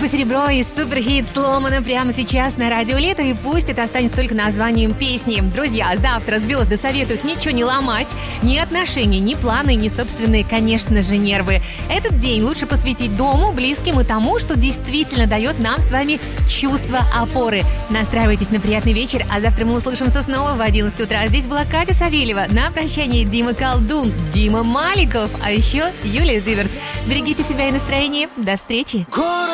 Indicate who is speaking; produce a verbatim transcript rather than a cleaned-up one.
Speaker 1: Группа «Серебро» и суперхит «Сломано» прямо сейчас на радио Лето, и пусть это останется только названием песни. Друзья, завтра звезды советуют ничего не ломать, ни отношения, ни планы, ни собственные, конечно же, нервы. Этот день лучше посвятить дому, близким и тому, что действительно дает нам с вами чувство опоры. Настраивайтесь на приятный вечер, а завтра мы услышимся снова в одиннадцать утра. Здесь была Катя Савельева. На прощание Дима Колдун, Дима Маликов, а еще Юлия Зиверт. Берегите себя и настроение. До встречи.